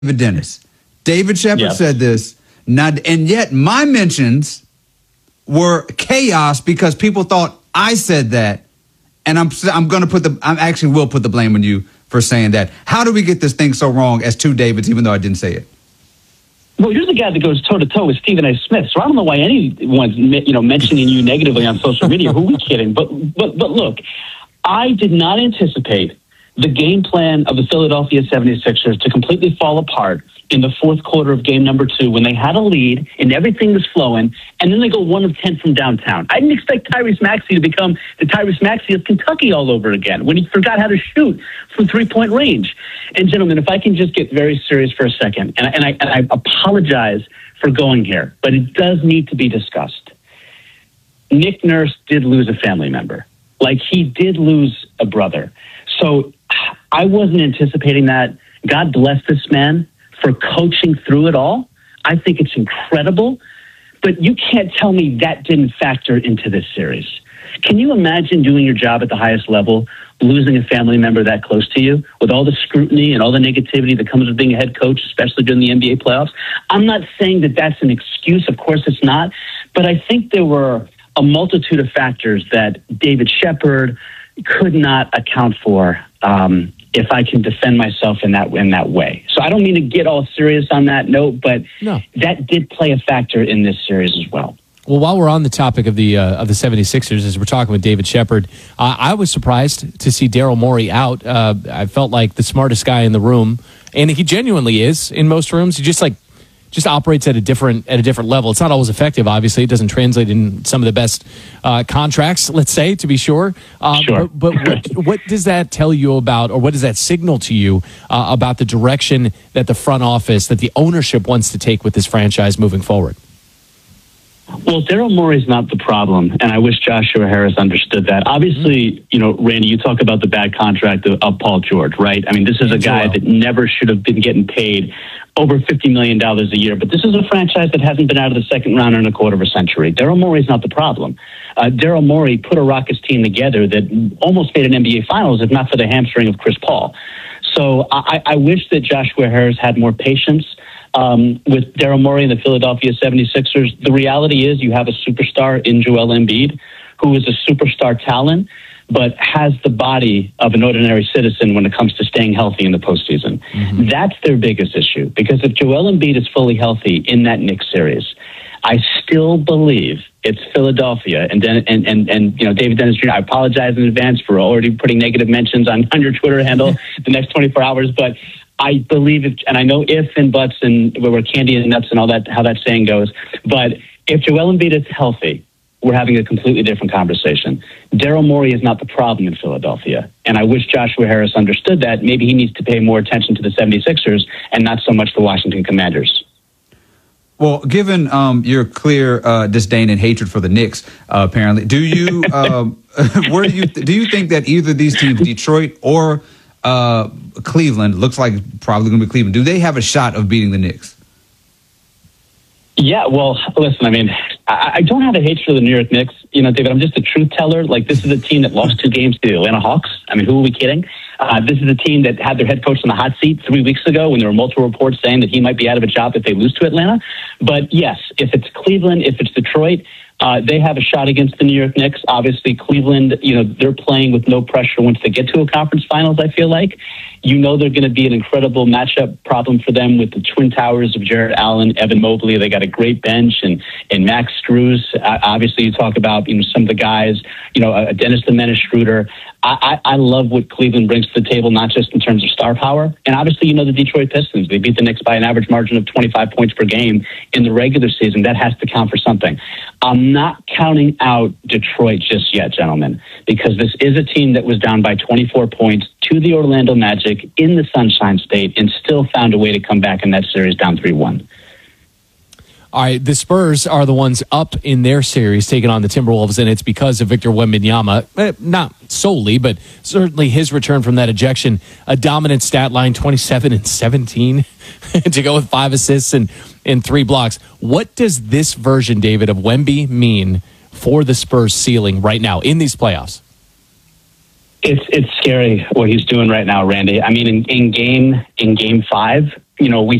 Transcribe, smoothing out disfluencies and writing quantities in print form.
Dennis. David Shepard Yep. said this, and yet my mentions were chaos because people thought I said that, and I'm going to will put the blame on you for saying that. How do we get this thing so wrong as two Davids, even though I didn't say it? Well, you're the guy that goes toe-to-toe with Stephen A. Smith, so I don't know why anyone's mentioning you negatively on social media. Who are we kidding? But look, I did not anticipate the game plan of the Philadelphia 76ers to completely fall apart in the fourth quarter of game number 2 when they had a lead and everything was flowing, and then they go 1 of 10 from downtown. I didn't expect Tyrese Maxey to become the Tyrese Maxey of Kentucky all over again when he forgot how to shoot from three-point range. And gentlemen, if I can just get very serious for a second, and I apologize for going here, but it does need to be discussed. Nick Nurse did lose a family member. Like, he did lose a brother. So I wasn't anticipating that. God bless this man for coaching through it all. I think it's incredible. But you can't tell me that didn't factor into this series. Can you imagine doing your job at the highest level, losing a family member that close to you, with all the scrutiny and all the negativity that comes with being a head coach, especially during the NBA playoffs? I'm not saying that that's an excuse. Of course it's not. But I think there were a multitude of factors that David Shepard could not account for, if I can defend myself in that way. So I don't mean to get all serious on that note, but that did play a factor in this series as well. Well, while we're on the topic of the 76ers, as we're talking with David Shepard, I was surprised to see Daryl Morey out. I felt like the smartest guy in the room, and he genuinely is in most rooms. He just operates at a different level. It's not always effective, obviously. It doesn't translate in some of the best contracts, let's say, to be sure. Sure. But what does that tell you about, or what does that signal to you about the direction that the front office, that the ownership wants to take with this franchise moving forward? Well, Daryl Morey's not the problem, and I wish Joshua Harris understood that. Obviously, Randy, you talk about the bad contract of Paul George, right? I mean, this is a guy that never should have been getting paid over $50 million a year, but this is a franchise that hasn't been out of the second round in a quarter of a century. Daryl Morey's not the problem. Daryl Morey put a Rockets team together that almost made an NBA Finals, if not for the hamstring of Chris Paul. So I wish that Joshua Harris had more patience with Daryl Morey and the Philadelphia 76ers. The reality is you have a superstar in Joel Embiid, who is a superstar talent, but has the body of an ordinary citizen when it comes to staying healthy in the postseason. Mm-hmm. That's their biggest issue, because if Joel Embiid is fully healthy in that Knicks series, I still believe it's Philadelphia. And David Dennis Jr., I apologize in advance for already putting negative mentions on your Twitter handle the next 24 hours, but I believe it, and I know if and buts and where candy and nuts and all that, how that saying goes, but if Joel Embiid is healthy, we're having a completely different conversation. Daryl Morey is not the problem in Philadelphia, and I wish Joshua Harris understood that. Maybe he needs to pay more attention to the 76ers and not so much the Washington Commanders. Well, given your clear disdain and hatred for the Knicks, apparently, do you do you think that either of these teams, Detroit or Cleveland, looks like probably going to be Cleveland, do they have a shot of beating the Knicks? Yeah, well, listen, I mean, I don't have a hatred for the New York Knicks. David, I'm just a truth teller. Like, this is a team that lost 2 games to the Atlanta Hawks. I mean, who are we kidding? This is a team that had their head coach on the hot seat 3 weeks ago when there were multiple reports saying that he might be out of a job if they lose to Atlanta. But yes, if it's Cleveland, if it's Detroit, they have a shot against the New York Knicks. Obviously, Cleveland, they're playing with no pressure once they get to a conference finals, I feel like. They're going to be an incredible matchup problem for them with the twin towers of Jarrett Allen, Evan Mobley. They got a great bench, and Max Strus. Obviously, you talk about some of the guys, Dennis the Menace Schroeder. I love what Cleveland brings to the table, not just in terms of star power. And obviously, the Detroit Pistons. They beat the Knicks by an average margin of 25 points per game in the regular season. That has to count for something. I'm not counting out Detroit just yet, gentlemen, because this is a team that was down by 24 points to the Orlando Magic in the Sunshine State and still found a way to come back in that series down 3-1. All right, the Spurs are the ones up in their series taking on the Timberwolves, and it's because of Victor Wembanyama. Not solely, but certainly his return from that ejection. A dominant stat line, 27 and 17, to go with 5 assists and 3 blocks. What does this version, David, of Wemby mean for the Spurs ceiling right now in these playoffs? It's scary what he's doing right now, Randy. I mean, in game 5, we